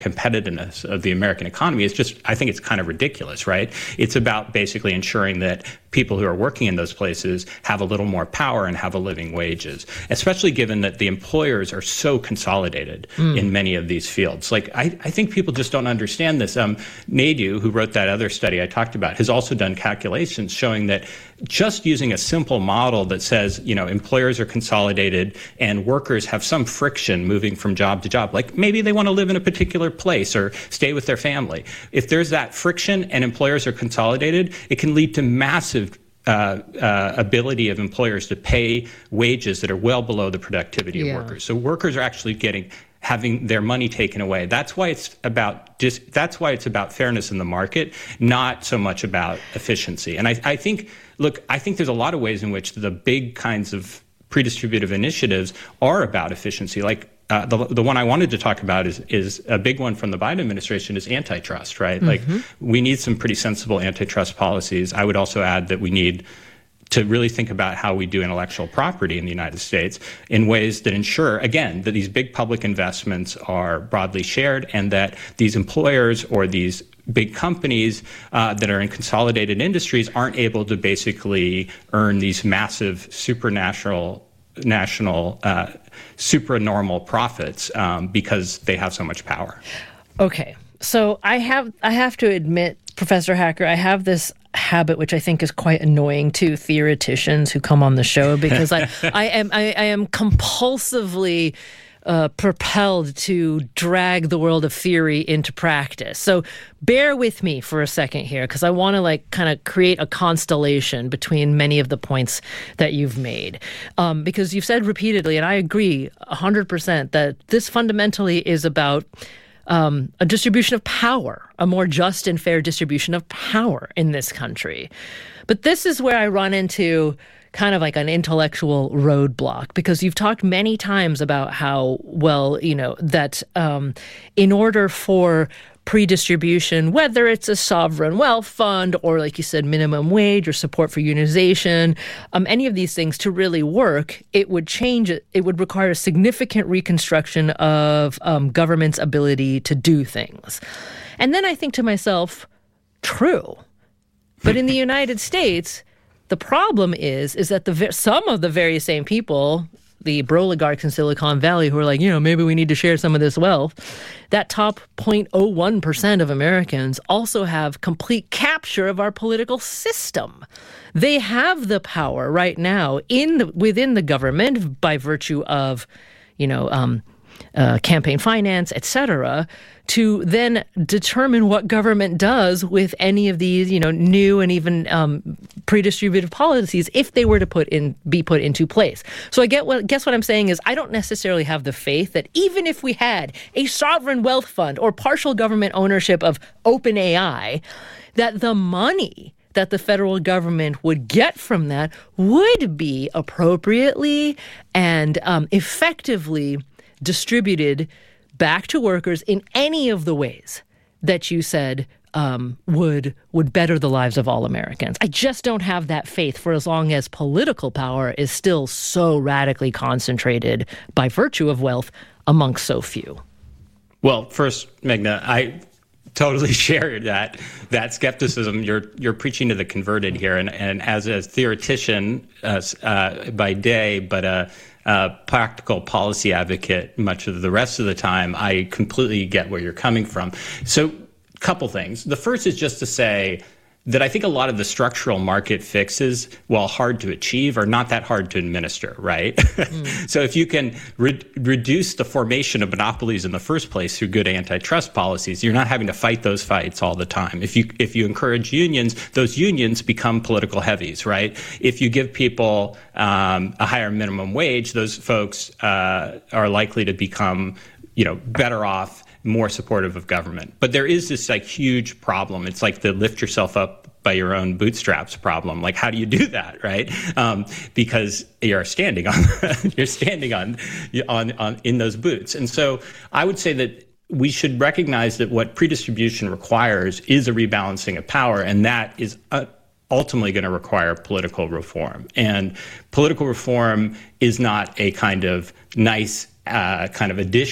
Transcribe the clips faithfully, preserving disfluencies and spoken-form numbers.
competitiveness of the American economy is just, I think it's kind of ridiculous, right? It's about basically ensuring that people who are working in those places have a little more power and have a living wages, especially given that the employers are so consolidated mm. in many of these fields. Like, I, I think people just don't understand this. Um, Naidu, who wrote that other study I talked about, has also done calculations showing that just using a simple model that says, you know, employers are consolidated and workers have some friction moving from job to job, like maybe they want to live in a particular place or stay with their family. If there's that friction and employers are consolidated, it can lead to massive Uh, uh, ability of employers to pay wages that are well below the productivity yeah. of workers. So workers are actually getting having their money taken away. That's why it's about dis- that's why it's about fairness in the market, not so much about efficiency. And I, I think, look, I think there's a lot of ways in which the big kinds of predistributive initiatives are about efficiency. Like Uh, the the one I wanted to talk about is is a big one from the Biden administration is antitrust, right? Mm-hmm. Like, we need some pretty sensible antitrust policies. I would also add that we need to really think about how we do intellectual property in the United States in ways that ensure, again, that these big public investments are broadly shared and that these employers or these big companies uh, that are in consolidated industries aren't able to basically earn these massive supranational national uh, supranormal profits um, because they have so much power. Okay, so I have I have to admit, Professor Hacker, I have this habit which I think is quite annoying to theoreticians who come on the show because I, I am I, I am compulsively Uh, propelled to drag the world of theory into practice. So bear with me for a second here, because I want to like kind of create a constellation between many of the points that you've made. Um, because you've said repeatedly, and I agree one hundred percent, that this fundamentally is about um, a distribution of power, a more just and fair distribution of power in this country. But this is where I run into kind of like an intellectual roadblock, because you've talked many times about how, well, you know, that um, in order for pre-distribution, whether it's a sovereign wealth fund or, like you said, minimum wage or support for unionization, um, any of these things to really work, it would change it. It would require a significant reconstruction of um, government's ability to do things. And then I think to myself, true. But in the United States, the problem is, is that the some of the very same people, the broligarchs in Silicon Valley, who are like, you know, maybe we need to share some of this wealth, that top zero point zero one percent of Americans also have complete capture of our political system. They have the power right now in the, within the government by virtue of, you know, um, uh, campaign finance, et cetera, to then determine what government does with any of these, you know, new and even um, pre-distributive policies if they were to put in be put into place. So I get what guess what I'm saying is I don't necessarily have the faith that even if we had a sovereign wealth fund or partial government ownership of OpenAI, that the money that the federal government would get from that would be appropriately and um, effectively distributed back to workers in any of the ways that you said um, would would better the lives of all Americans. I just don't have that faith for as long as political power is still so radically concentrated by virtue of wealth amongst so few. Well, first, Meghna, I totally share that that skepticism. You're you're preaching to the converted here, and and as a theoretician uh, uh, by day, but a uh, practical policy advocate much of the rest of the time, I completely get where you're coming from. So, couple things. The first is just to say that I think a lot of the structural market fixes, while hard to achieve, are not that hard to administer, right? Mm. So if you can re- reduce the formation of monopolies in the first place through good antitrust policies, you're not having to fight those fights all the time. If you if you encourage unions, those unions become political heavies, right? If you give people um, a higher minimum wage, those folks uh, are likely to become, you know, better off, more supportive of government. But there is this like huge problem. It's like the lift yourself up by your own bootstraps problem. Like, how do you do that, right? Um, because you're standing on you're standing on on on in those boots. And so I would say that we should recognize that what predistribution requires is a rebalancing of power, and that is uh, ultimately going to require political reform. And political reform is not a kind of nice uh, kind of addition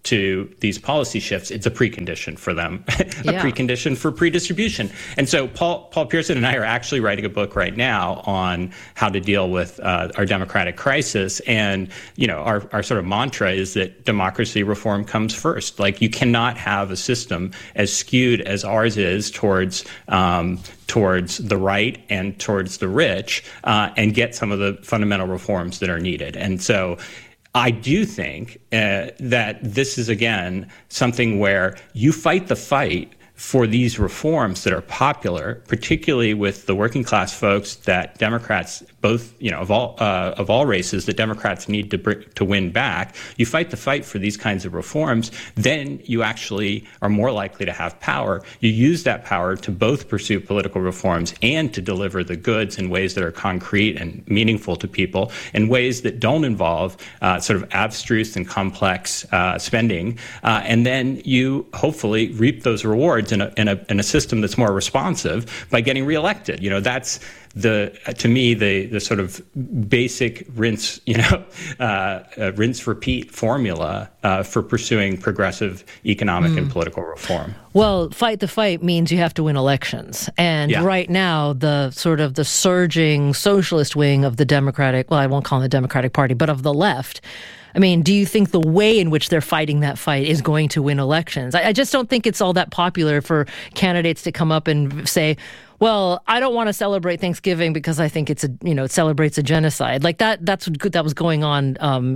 to these policy shifts, it's a precondition for them, a yeah. precondition for predistribution. And so Paul Paul Pierson and I are actually writing a book right now on how to deal with uh, our democratic crisis. And, you know, our, our sort of mantra is that democracy reform comes first. Like, you cannot have a system as skewed as ours is towards um, towards the right and towards the rich uh, and get some of the fundamental reforms that are needed. And so I do think uh, that this is, again, something where you fight the fight for these reforms that are popular, particularly with the working class folks that Democrats, both, you know, of all uh, of all races, that Democrats need to br- to win back. You fight the fight for these kinds of reforms, then you actually are more likely to have power. You use that power to both pursue political reforms and to deliver the goods in ways that are concrete and meaningful to people, in ways that don't involve uh, sort of abstruse and complex uh, spending. Uh, and then you hopefully reap those rewards in a, in a in a system that's more responsive by getting reelected. You know, that's the to me the the sort of basic rinse you know uh, uh, rinse repeat formula uh, for pursuing progressive economic mm. and political reform. Well, fight the fight means you have to win elections, and yeah. right now the sort of the surging socialist wing of the Democratic, well, I won't call it the Democratic Party, but of the left. I mean, do you think the way in which they're fighting that fight is going to win elections? I, I just don't think it's all that popular for candidates to come up and say, well, I don't want to celebrate Thanksgiving because I think it's a, you know, it celebrates a genocide. Like that, that's what that was going on um,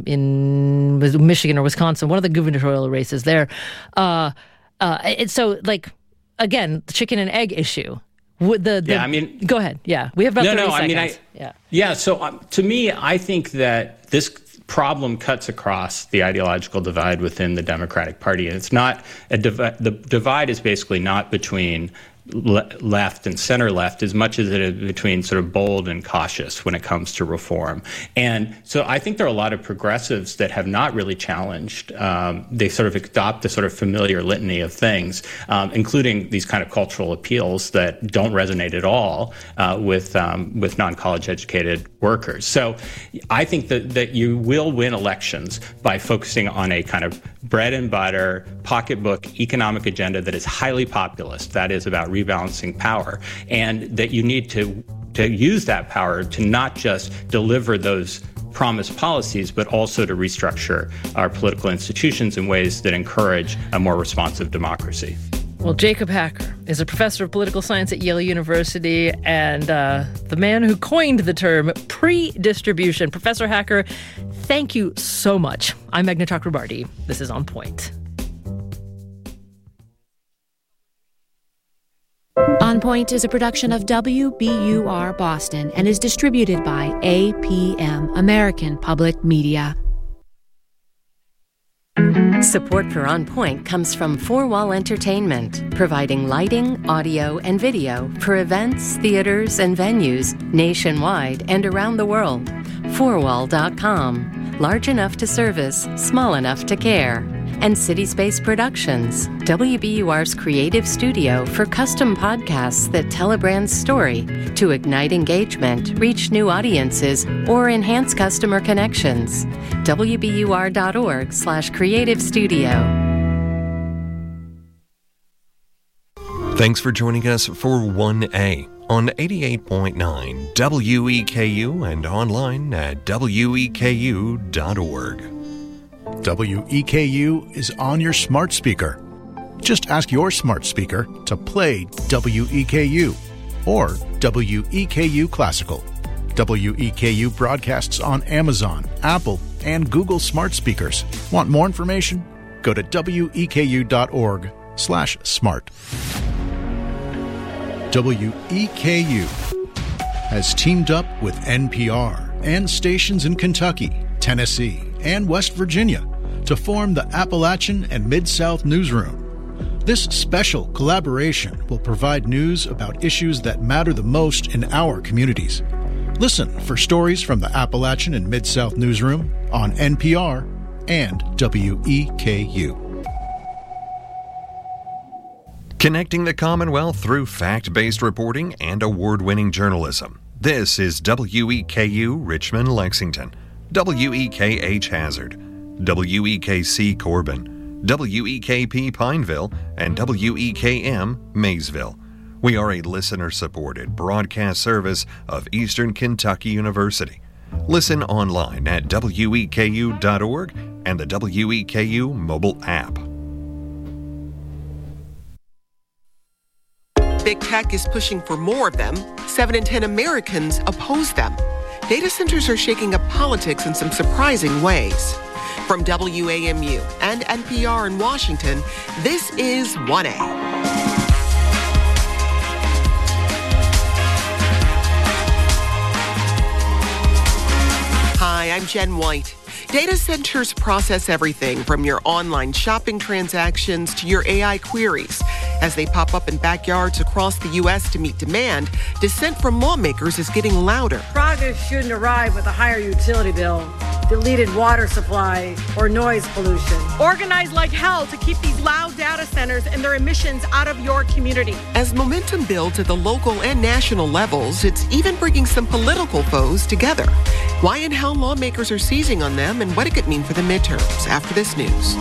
in Michigan or Wisconsin, one of the gubernatorial races there. Uh, uh, and so, like, again, the chicken and egg issue. The, the, yeah, I mean, go ahead. Yeah, we have about no, thirty no, seconds. I mean, I, yeah, yeah. So um, to me, I think that this problem cuts across the ideological divide within the Democratic Party, and it's not a divi- the divide is basically not between le- left and center left as much as it is between sort of bold and cautious when it comes to reform. And so I think there are a lot of progressives that have not really challenged. Um, they sort of adopt a sort of familiar litany of things, um, including these kind of cultural appeals that don't resonate at all uh, with um, with non-college educated workers. So I think that, that you will win elections by focusing on a kind of bread and butter, pocketbook economic agenda that is highly populist, that is about rebalancing power, and that you need to to use that power to not just deliver those promised policies, but also to restructure our political institutions in ways that encourage a more responsive democracy. Well, Jacob Hacker is a professor of political science at Yale University and uh, the man who coined the term pre-distribution. Professor Hacker, thank you so much. I'm Meghna Chakrabarty. This is On Point. On Point is a production of W B U R Boston and is distributed by A P M, American Public Media. Support for On Point comes from Four Wall Entertainment, providing lighting, audio, and video for events, theaters, and venues nationwide and around the world. four wall dot com. Large enough to service, small enough to care. And City Space Productions, W B U R's creative studio for custom podcasts that tell a brand's story to ignite engagement, reach new audiences, or enhance customer connections. W B U R dot org slash creative studio. Thanks for joining us for one A on eighty-eight point nine W E K U and online at W E K U dot org. W E K U is on your smart speaker. Just ask your smart speaker to play W E K U or W E K U Classical. W E K U broadcasts on Amazon, Apple, and Google smart speakers. Want more information? Go to W E K U dot org slash smart. W E K U has teamed up with N P R and stations in Kentucky, Tennessee, and West Virginia to form the Appalachian and Mid-South Newsroom. This special collaboration will provide news about issues that matter the most in our communities. Listen for stories from the Appalachian and Mid-South Newsroom on N P R and W E K U. Connecting the Commonwealth through fact-based reporting and award-winning journalism. This is W E K U Richmond, Lexington, W E K H Hazard, W E K C Corbin, W E K P Pineville, and W E K M Maysville. We are a listener-supported broadcast service of Eastern Kentucky University. Listen online at W E K U dot org and the W E K U mobile app. Big tech is pushing for more of them. Seven in ten Americans oppose them. Data centers are shaking up politics in some surprising ways. From W A M U and N P R in Washington, this is one A. Hi, I'm Jen White. Data centers process everything from your online shopping transactions to your A I queries. As they pop up in backyards across the U S to meet demand, dissent from lawmakers is getting louder. Projects shouldn't arrive with a higher utility bill, deleted water supply, or noise pollution. Organize like hell to keep these loud data centers and their emissions out of your community. As momentum builds at the local and national levels, it's even bringing some political foes together. Why and how lawmakers are seizing on them and what it could mean for the midterms after this news.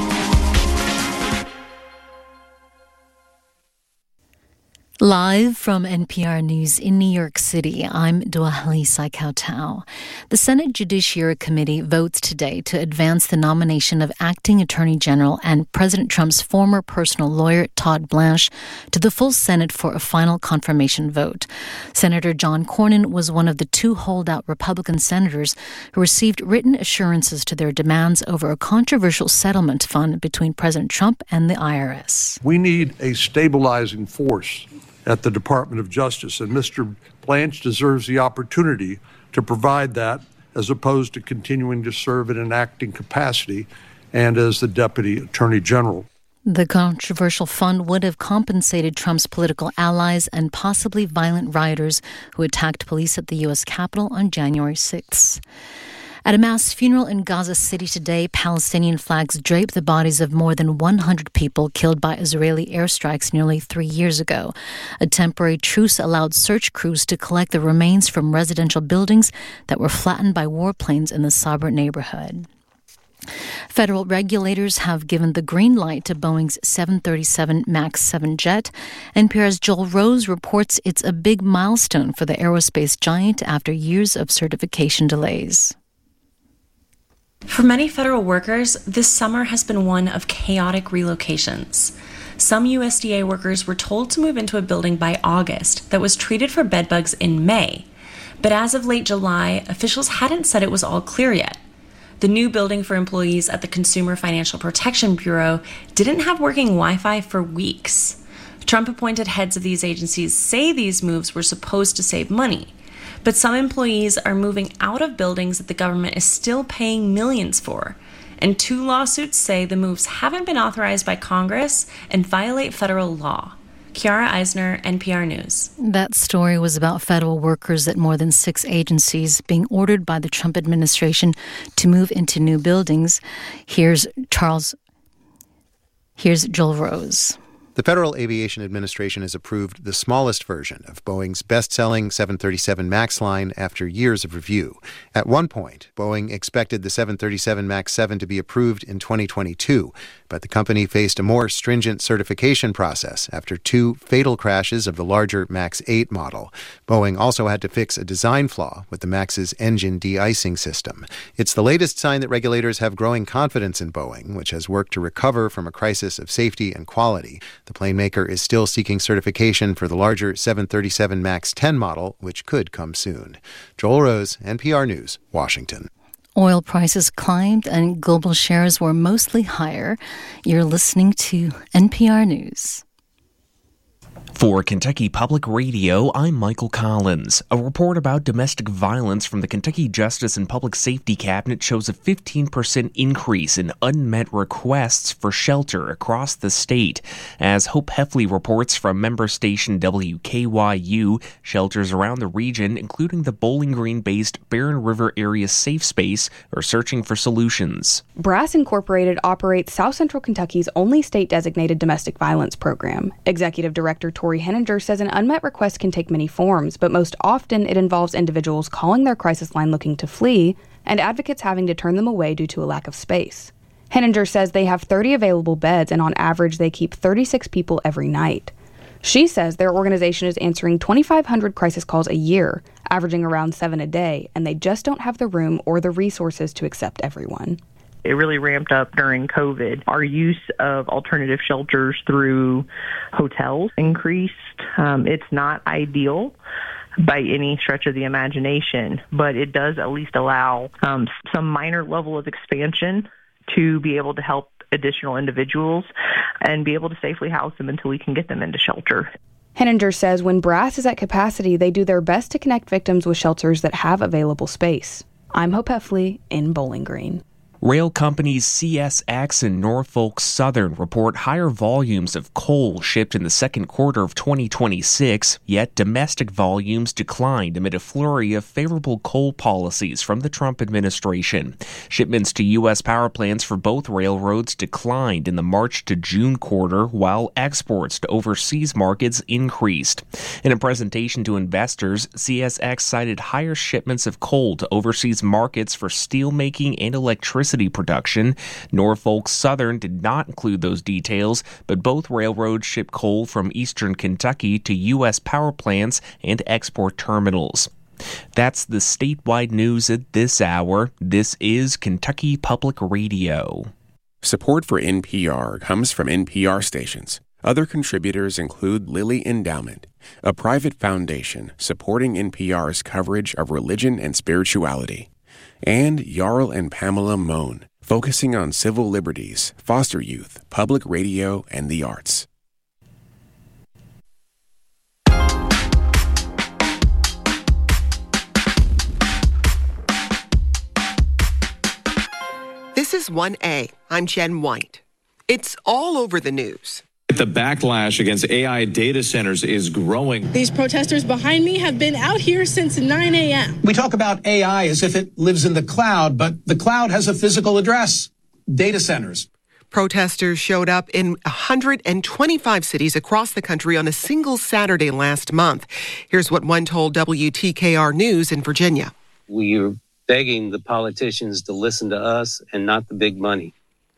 Live from N P R News in New York City, I'm Duahli Saikautau. The Senate Judiciary Committee votes today to advance the nomination of Acting Attorney General and President Trump's former personal lawyer, Todd Blanche, to the full Senate for a final confirmation vote. Senator John Cornyn was one of the two holdout Republican senators who received written assurances to their demands over a controversial settlement fund between President Trump and the I R S. We need a stabilizing force at the Department of Justice, and Mister Blanche deserves the opportunity to provide that as opposed to continuing to serve in an acting capacity and as the Deputy Attorney General. The controversial fund would have compensated Trump's political allies and possibly violent rioters who attacked police at the U S Capitol on January sixth. At a mass funeral in Gaza City today, Palestinian flags drape the bodies of more than one hundred people killed by Israeli airstrikes nearly three years ago. A temporary truce allowed search crews to collect the remains from residential buildings that were flattened by warplanes in the Sabra neighborhood. Federal regulators have given the green light to Boeing's seven thirty-seven max seven jet. N P R's Joel Rose reports it's a big milestone for the aerospace giant after years of certification delays. For many federal workers, this summer has been one of chaotic relocations. Some U S D A workers were told to move into a building by August that was treated for bedbugs in May. But as of late July, officials hadn't said it was all clear yet. The new building for employees at the Consumer Financial Protection Bureau didn't have working Wi-Fi for weeks. Trump-appointed heads of these agencies say these moves were supposed to save money. But some employees are moving out of buildings that the government is still paying millions for. And two lawsuits say the moves haven't been authorized by Congress and violate federal law. Kiara Eisner, N P R News. That story was about federal workers at more than six agencies being ordered by the Trump administration to move into new buildings. Here's Charles. Here's Joel Rose. The Federal Aviation Administration has approved the smallest version of Boeing's best-selling seven thirty-seven MAX line after years of review. At one point, Boeing expected the seven thirty-seven MAX seven to be approved in twenty twenty-two, but the company faced a more stringent certification process after two fatal crashes of the larger MAX eight model. Boeing also had to fix a design flaw with the MAX's engine de-icing system. It's the latest sign that regulators have growing confidence in Boeing, which has worked to recover from a crisis of safety and quality. The plane maker is still seeking certification for the larger seven thirty-seven MAX ten model, which could come soon. Joel Rose, N P R News, Washington. Oil prices climbed and global shares were mostly higher. You're listening to N P R News. For Kentucky Public Radio, I'm Michael Collins. A report about domestic violence from the Kentucky Justice and Public Safety Cabinet shows a fifteen percent increase in unmet requests for shelter across the state. As Hope Heffley reports from member station W K Y U, shelters around the region, including the Bowling Green-based Barren River Area Safe Space, are searching for solutions. Brass Incorporated operates South Central Kentucky's only state-designated domestic violence program. Executive Director Tori Henninger says an unmet request can take many forms, but most often it involves individuals calling their crisis line looking to flee and advocates having to turn them away due to a lack of space. Henninger says they have thirty available beds, and on average, they keep thirty-six people every night. She says their organization is answering twenty-five hundred crisis calls a year, averaging around seven a day, and they just don't have the room or the resources to accept everyone. It really ramped up during COVID. Our use of alternative shelters through hotels increased. Um, it's not ideal by any stretch of the imagination, but it does at least allow um, some minor level of expansion to be able to help additional individuals and be able to safely house them until we can get them into shelter. Henninger says when Brass is at capacity, they do their best to connect victims with shelters that have available space. I'm Hope Heffley in Bowling Green. Rail companies C S X and Norfolk Southern report higher volumes of coal shipped in the second quarter of twenty twenty-six, yet domestic volumes declined amid a flurry of favorable coal policies from the Trump administration. Shipments to U S power plants for both railroads declined in the March to June quarter, while exports to overseas markets increased. In a presentation to investors, C S X cited higher shipments of coal to overseas markets for steelmaking and electricity production. Norfolk Southern did not include those details, but both railroads ship coal from eastern Kentucky to U S power plants and export terminals. That's the statewide news at this hour. This is Kentucky Public Radio. Support for N P R comes from N P R stations. Other contributors include Lilly Endowment, a private foundation supporting N P R's coverage of religion and spirituality, and Jarl and Pamela Mohn, focusing on civil liberties, foster youth, public radio, and the arts. This is one A. I'm Jen White. It's all over the news. The backlash against A I data centers is growing. These protesters behind me have been out here since nine a.m. We talk about A I as if it lives in the cloud, but the cloud has a physical address: data centers. Protesters showed up in one hundred twenty-five cities across the country on a single Saturday last month. Here's what one told W T K R News in Virginia. We are begging the politicians to listen to us and not the big money.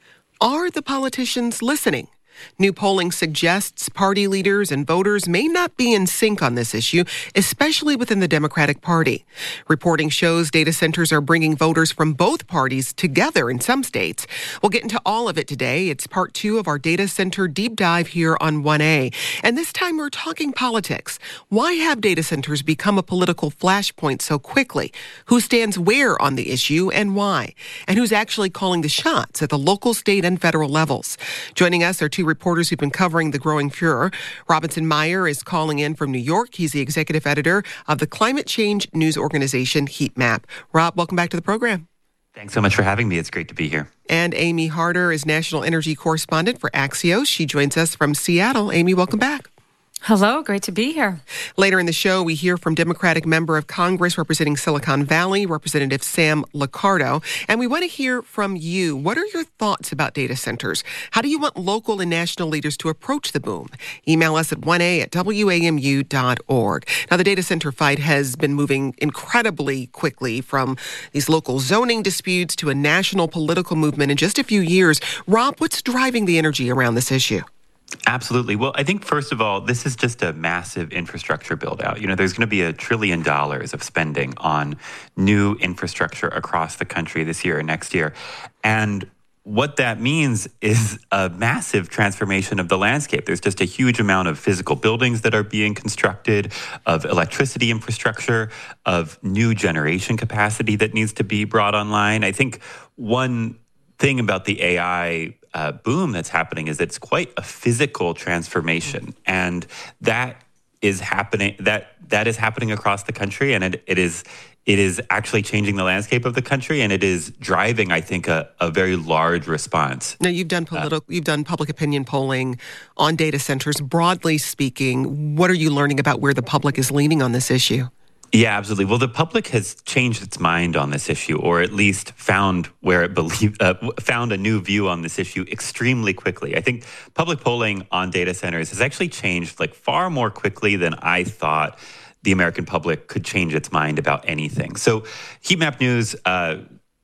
Are the politicians listening? New polling suggests party leaders and voters may not be in sync on this issue, especially within the Democratic Party. Reporting shows data centers are bringing voters from both parties together in some states. We'll get into all of it today. It's part two of our data center deep dive here on one A. And this time we're talking politics. Why have data centers become a political flashpoint so quickly? Who stands where on the issue and why? And who's actually calling the shots at the local, state, and federal levels? Joining us are two reporters who've been covering the growing furor. Robinson Meyer is calling in from New York. He's the executive editor of the climate change news organization Heat Map. Rob, welcome back to the program. Thanks so much for having me. It's great to be here. And Amy Harder is national energy correspondent for Axios. She joins us from Seattle. Amy, welcome back. Hello, great to be here. Later in the show, we hear from Democratic member of Congress representing Silicon Valley, Representative Sam Liccardo. And we want to hear from you. What are your thoughts about data centers? How do you want local and national leaders to approach the boom? Email us at one a at w a m u dot org. Now, the data center fight has been moving incredibly quickly from these local zoning disputes to a national political movement in just a few years. Rob, what's driving the energy around this issue? Absolutely. Well, I think, first of all, this is just a massive infrastructure build out. You know, there's going to be a trillion dollars of spending on new infrastructure across the country this year and next year. And what that means is a massive transformation of the landscape. There's just a huge amount of physical buildings that are being constructed, of electricity infrastructure, of new generation capacity that needs to be brought online. I think one thing about the A I uh, boom that's happening is that it's quite a physical transformation, and that is happening. That that is happening across the country, and it, it is it is actually changing the landscape of the country, and it is driving, I think, a, a very large response. Now, you've done political, uh, you've done public opinion polling on data centers. Broadly speaking, what are you learning about where the public is leaning on this issue? Yeah, absolutely. Well, the public has changed its mind on this issue, or at least found where it believed, uh, found a new view on this issue extremely quickly. I think public polling on data centers has actually changed like far more quickly than I thought the American public could change its mind about anything. So Heat Map News uh,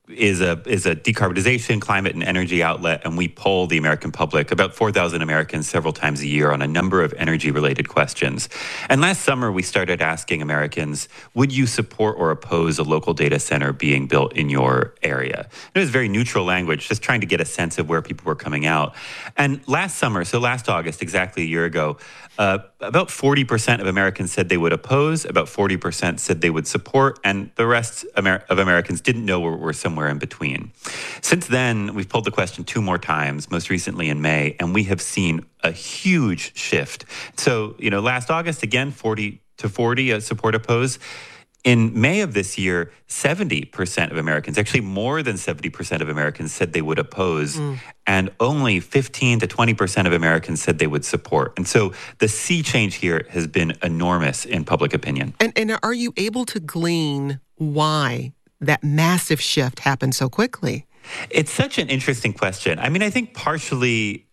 is a is a decarbonization, climate, and energy outlet, and we poll the American public, about four thousand Americans, several times a year on a number of energy-related questions. And last summer, we started asking Americans, would you support or oppose a local data center being built in your area? It was very neutral language, just trying to get a sense of where people were coming out. And last summer, so last August, exactly a year ago, uh, about forty percent of Americans said they would oppose, about forty percent said they would support, and the rest Amer- of Americans didn't know where we're somewhere in between. Since then, we've pulled the question two more times, most recently in May, and we have seen a huge shift. So, you know, last August, again, forty to forty uh, support oppose. In May of this year, seventy percent of Americans, actually more than seventy percent of Americans said they would oppose, mm. and only fifteen to twenty percent of Americans said they would support. And so the sea change here has been enormous in public opinion. And, and are you able to glean why that massive shift happened so quickly? It's such an interesting question. I mean, I think partially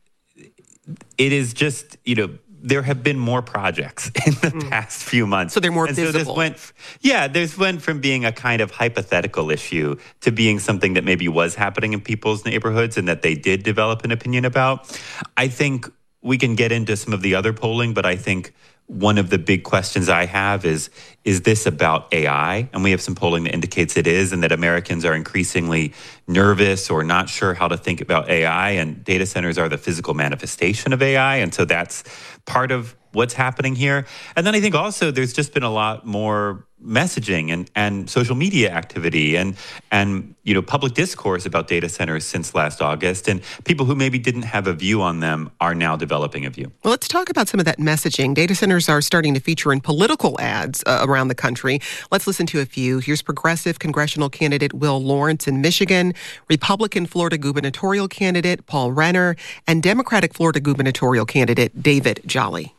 it is just, you know, there have been more projects in the mm. past few months. So they're more and visible. So this went, yeah, this went from being a kind of hypothetical issue to being something that maybe was happening in people's neighborhoods and that they did develop an opinion about. I think we can get into some of the other polling, but I think one of the big questions I have is, is this about A I? And we have some polling that indicates it is, and that Americans are increasingly nervous or not sure how to think about A I, and data centers are the physical manifestation of A I. And so that's part of what's happening here. And then I think also there's just been a lot more messaging and, and social media activity and, and, you know, public discourse about data centers since last August. And people who maybe didn't have a view on them are now developing a view. Well, let's talk about some of that messaging. Data centers are starting to feature in political ads uh, around the country. Let's listen to a few. Here's progressive congressional candidate Will Lawrence in Michigan, Republican Florida gubernatorial candidate Paul Renner, and Democratic Florida gubernatorial candidate David Jolly.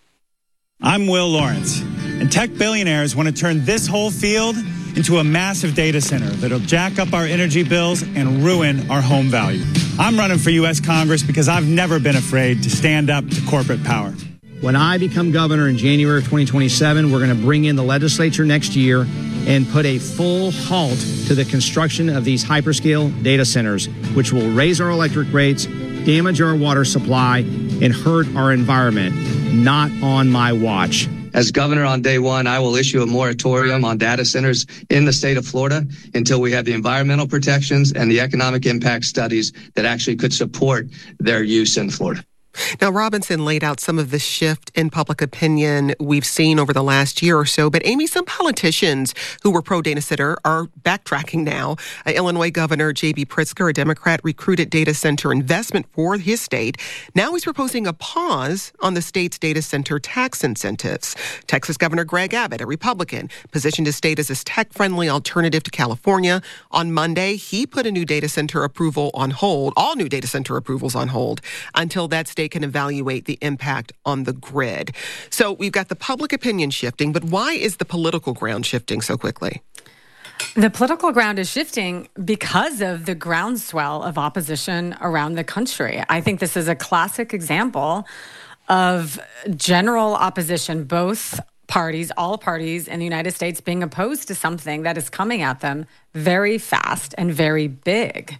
I'm Will Lawrence, and tech billionaires want to turn this whole field into a massive data center that'll jack up our energy bills and ruin our home value. I'm running for U S Congress because I've never been afraid to stand up to corporate power. When I become governor in January of twenty twenty-seven, we're going to bring in the legislature next year and put a full halt to the construction of these hyperscale data centers, which will raise our electric rates, damage our water supply, and hurt our environment. Not on my watch. As governor on day one, I will issue a moratorium on data centers in the state of Florida until we have the environmental protections and the economic impact studies that actually could support their use in Florida. Now, Robinson laid out some of the shift in public opinion we've seen over the last year or so. But, Amy, some politicians who were pro-data center are backtracking now. Uh, Illinois Governor J B Pritzker, a Democrat, recruited data center investment for his state. Now he's proposing a pause on the state's data center tax incentives. Texas Governor Greg Abbott, a Republican, positioned his state as a tech-friendly alternative to California. On Monday, he put a new data center approval on hold, all new data center approvals on hold, until that state can evaluate the impact on the grid. So we've got the public opinion shifting, but why is the political ground shifting so quickly? The political ground is shifting because of the groundswell of opposition around the country. I think this is a classic example of general opposition, both parties, all parties in the United States being opposed to something that is coming at them very fast and very big.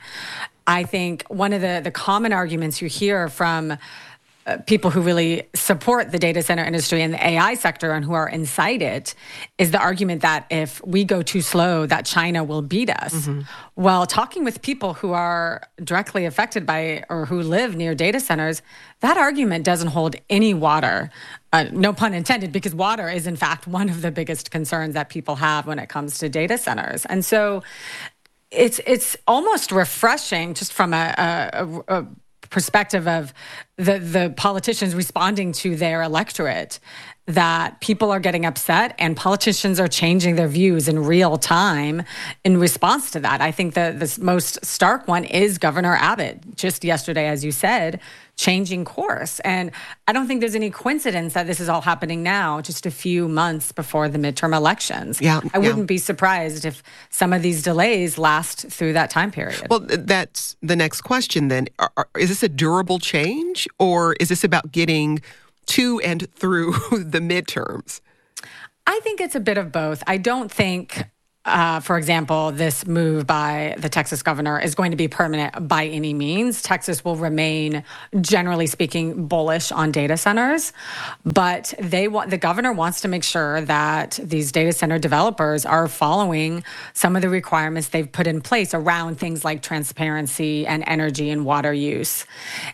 I think one of the, the common arguments you hear from uh, people who really support the data center industry and the A I sector and who are inside it is the argument that if we go too slow, that China will beat us. Mm-hmm. Well, talking with people who are directly affected by or who live near data centers, that argument doesn't hold any water. Uh, no pun intended, because water is, in fact, one of the biggest concerns that people have when it comes to data centers. And so It's it's almost refreshing, just from a, a, a perspective of the, the politicians responding to their electorate, that people are getting upset and politicians are changing their views in real time in response to that. I think the, the most stark one is Governor Abbott, just yesterday, as you said, changing course. And I don't think there's any coincidence that this is all happening now, just a few months before the midterm elections. Yeah, I yeah. wouldn't be surprised if some of these delays last through that time period. Well, that's the next question then. Are, are, is this a durable change, or is this about getting to and through the midterms? I think it's a bit of both. I don't think uh, for example, this move by the Texas governor is going to be permanent by any means. Texas will remain, generally speaking, bullish on data centers, but they want the governor wants to make sure that these data center developers are following some of the requirements they've put in place around things like transparency and energy and water use.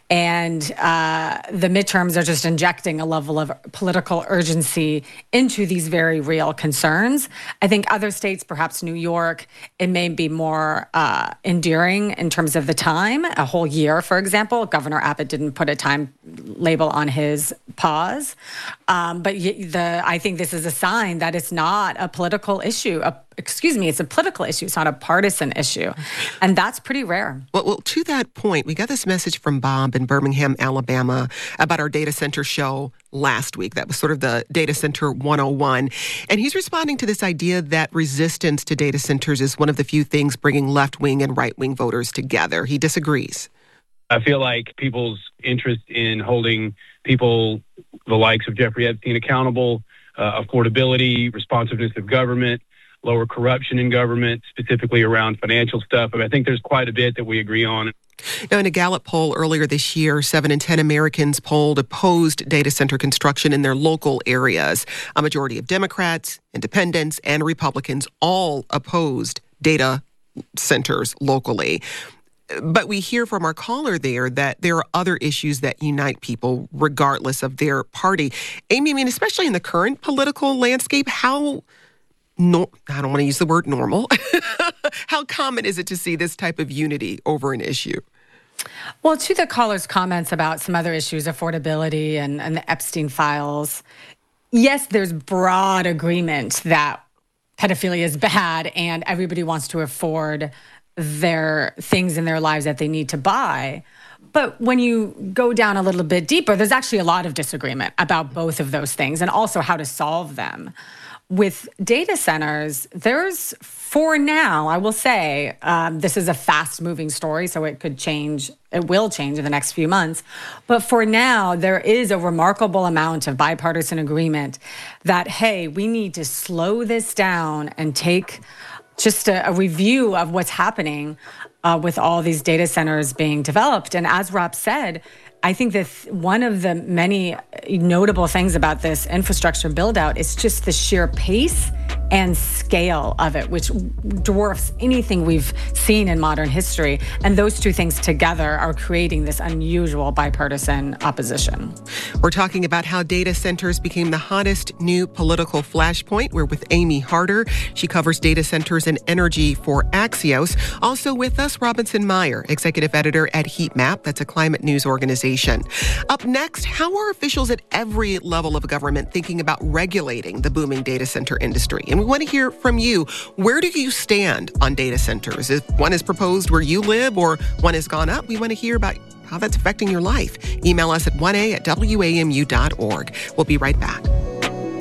And uh, the midterms are just injecting a level of political urgency into these very real concerns. I think other states, perhaps New York, it may be more uh, enduring in terms of the time, a whole year, for example. Governor Abbott didn't put a time label on his pause. Um, but the I think this is a sign that it's not a political issue. A, excuse me, it's a political issue. It's not a partisan issue. And that's pretty rare. Well, well, to that point, we got this message from Bob in Birmingham, Alabama, about our data center show last week. That was sort of the Data Center one oh one. And he's responding to this idea that resistance to data centers is one of the few things bringing left-wing and right-wing voters together. He disagrees. I feel like people's interest in holding people, the likes of Jeffrey Epstein, accountable, uh, affordability, responsiveness of government, lower corruption in government, specifically around financial stuff. I mean, I think there's quite a bit that we agree on. Now, in a Gallup poll earlier this year, seven in ten Americans polled opposed data center construction in their local areas. A majority of Democrats, independents, and Republicans all opposed data centers locally. But we hear from our caller there that there are other issues that unite people regardless of their party. Amy, I mean, especially in the current political landscape, how, no, I don't want to use the word normal, how common is it to see this type of unity over an issue? Well, to the caller's comments about some other issues, affordability and, and the Epstein files, yes, there's broad agreement that pedophilia is bad and everybody wants to afford their things in their lives that they need to buy. But when you go down a little bit deeper, there's actually a lot of disagreement about both of those things and also how to solve them. With data centers, there's, for now, I will say, um, this is a fast-moving story, so it could change, it will change in the next few months. But for now, there is a remarkable amount of bipartisan agreement that, hey, we need to slow this down and take just a, a review of what's happening uh, with all these data centers being developed. And as Rob said, I think that one of the many notable things about this infrastructure build out is just the sheer pace and scale of it, which dwarfs anything we've seen in modern history. And those two things together are creating this unusual bipartisan opposition. We're talking about how data centers became the hottest new political flashpoint. We're with Amy Harder. She covers data centers and energy for Axios. Also with us, Robinson Meyer, executive editor at Heat Map. That's a climate news organization. Up next, how are officials at every level of government thinking about regulating the booming data center industry? And we want to hear from you. Where do you stand on data centers? If one is proposed where you live or one has gone up, we want to hear about how that's affecting your life. Email us at one a at w a m u dot org. We'll be right back.